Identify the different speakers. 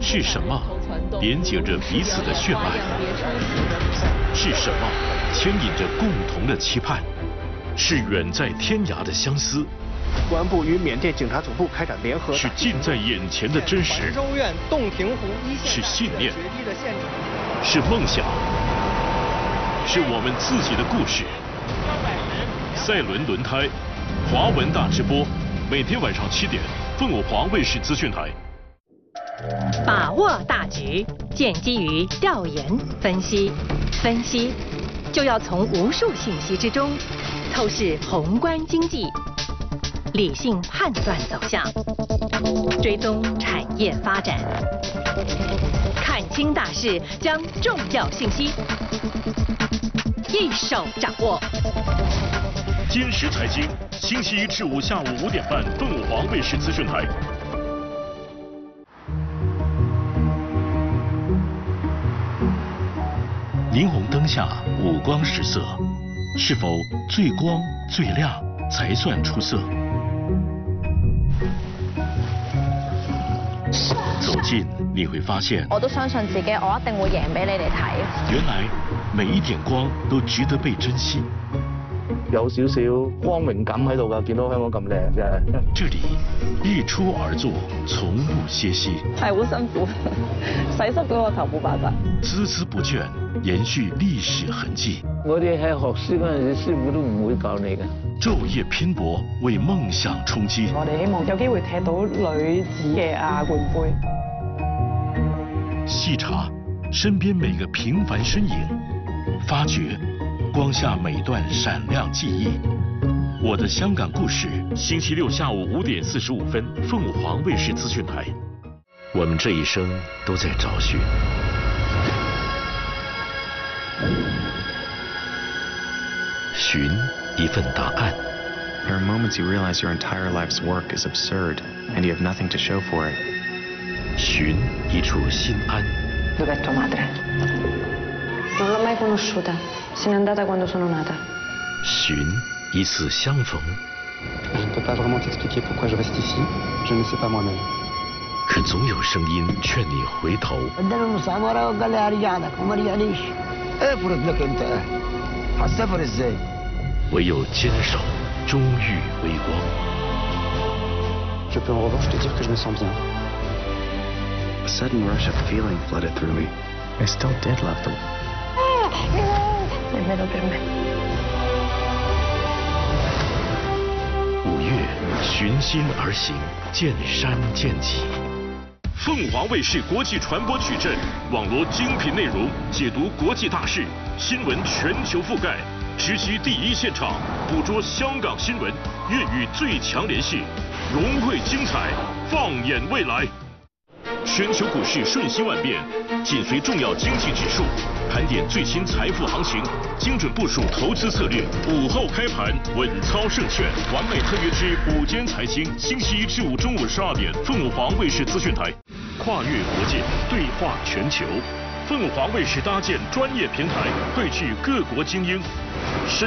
Speaker 1: 是什么连接着彼此的血脉？是什么牵引着共同的期盼？是远在天涯的相思。
Speaker 2: 公安部与缅甸警察总部开展联合。
Speaker 1: 是近在眼前的真实。
Speaker 2: 州院洞庭湖一线。
Speaker 1: 是信念。是梦想。是我们自己的故事。赛伦轮胎，华文大直播，每天晚上7点，凤凰卫视资讯台。
Speaker 3: 把握大局，建基于调研分析，分析就要从无数信息之中透视宏观经济，理性判断走向，追踪产业发展，看清大势，将重要信息一手掌握。
Speaker 1: 今时财经，星期1至5下午5点半，凤凰卫视资讯台。霓虹灯下五光十色，是否最光最亮才算出色？走近你会发现，
Speaker 4: 我都相信自己，我一定會贏俾你哋睇。
Speaker 1: 原來每一點光都值得被珍惜。
Speaker 2: 有少少光榮感喺度㗎，見到香港咁靚嘅。
Speaker 1: 這裡日出而作，從不歇息。
Speaker 5: 係好辛苦，洗濕咗個頭冇辦法。
Speaker 1: 孜孜不倦，延續歷史痕跡。
Speaker 6: 我哋喺學書嗰陣時，師傅都唔會教你嘅。
Speaker 1: 晝夜拼搏，為夢想衝擊。
Speaker 5: 我哋希望有機會踢到女子嘅亞冠杯。
Speaker 1: 細查身邊每個平凡身影，發掘光下每段閃亮記憶。我的香港故事，星期6下午5點45分，鳳凰衛視資訊台。我們這一生都在找尋，尋一份答案。
Speaker 7: There are moments you realize your entire life's work is absurd, and you have nothing to show for it.
Speaker 1: 尋一處心安。
Speaker 8: Dov'è tua madre? Non l'ho mai conosciuta. Se n'è andata quando sono nata.
Speaker 1: 尋一次相逢。
Speaker 9: Je ne peux pas vraiment t'expliquer pourquoi je reste ici. Je ne sais pas moi-même.
Speaker 1: 可總有聲音勸你回頭。唯有堅守，終遇微光。
Speaker 9: Je peux en revanche te dire que je me sens bien.
Speaker 7: A sudden rush of feeling flooded through me. I still did love them.
Speaker 8: Nemmeno per me.
Speaker 1: 5月，循心而行，见山见脊。凤凰卫視國際傳播矩陣，網羅精品內容，解讀國際大事，新聞全球覆蓋，直擊第一現場，捕捉香港新聞，粵語最強聯繫，融匯精彩，放眼未來。全球股市瞬息萬變，緊隨重要經濟指數，盤點最新財富行情，精準部署投資策略。午後開盤，穩操勝券，完美特約之午間財經，星期1至5中午12點，鳳凰衛視資訊台。跨越國界，對話全球，鳳凰衛視搭建專業平台，匯聚各國精英。深